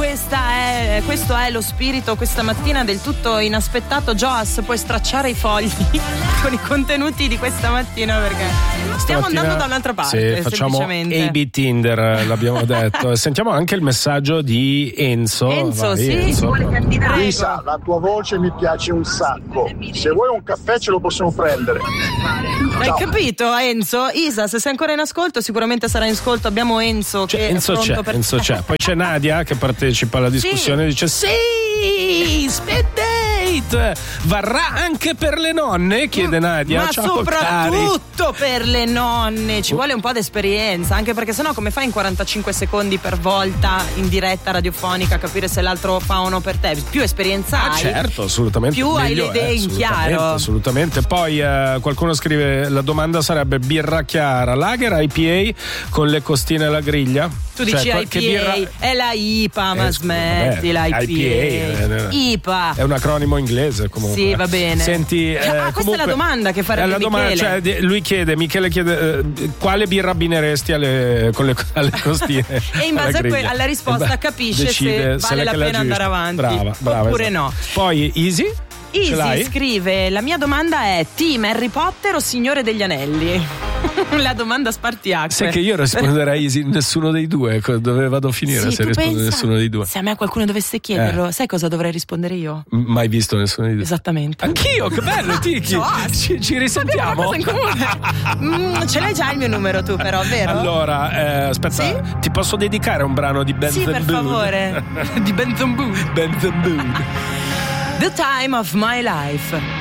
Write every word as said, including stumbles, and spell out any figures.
questa è, questo è lo spirito questa mattina del tutto inaspettato. Joas, puoi stracciare i fogli con i contenuti di questa mattina perché stiamo andando da un'altra parte. Sì, facciamo A B Tinder, l'abbiamo detto. Sentiamo anche il messaggio di Enzo. Enzo, Vai, sì, Enzo. Lisa, la tua voce mi piace un sacco. Se vuoi un caffè ce lo possiamo prendere. Hai Ciao. capito, Enzo? Isa, se sei ancora in ascolto, sicuramente sarà in ascolto. Abbiamo Enzo che C'è, Enzo è pronto c'è, per Enzo c'è. Poi c'è Nadia che partecipa alla discussione e dice sì, speed date varrà anche per le nonne? Chiede Nadia. Ma Ciao, soprattutto cari. per le nonne ci vuole un po' d'esperienza, anche perché sennò come fai in quarantacinque secondi per volta in diretta radiofonica a capire se l'altro fa o no per te? Più esperienza Ah, hai, certo, assolutamente. più hai le Meglio idee è, in chiaro. Assolutamente. Poi eh, qualcuno scrive: la domanda sarebbe birra chiara, lager, I P A con le costine alla griglia? Tu Cioè, dici che I P A, birra... è la I P A, ma Eh, smetti, la I P A. I P A, I P A. È un acronimo inglese comunque. Sì, va bene. Senti, eh, ah, questa comunque, è la domanda che farebbe è la domanda, Michele. cioè, lui chiede, Michele chiede eh, quale birra abbineresti alle, con le, alle costine e in base alla, a que- griglia. alla risposta Beh, capisce decide se vale è la quella pena giusta. andare avanti Brava, brava, oppure esatto. no. Poi Easy? Ce Easy l'hai? scrive: la mia domanda è team Harry Potter o Signore degli Anelli? La domanda spartiacque. Sai che io risponderei Easy nessuno dei due. Dove vado a finire sì, se rispondo pensa, nessuno dei due? Se a me qualcuno dovesse chiederlo, Eh. sai cosa dovrei rispondere io? M- mai visto nessuno dei due. Esattamente. Anch'io, che bello, Tiki. ci, ci risentiamo. Abbiamo una cosa in comune. mm, ce l'hai già il mio numero tu però, vero? Allora, eh, aspetta, Sì? ti posso dedicare un brano di Benz Sì, per and Boone? favore. Di Benton Boone. Benz and Boone. The Time of My Life.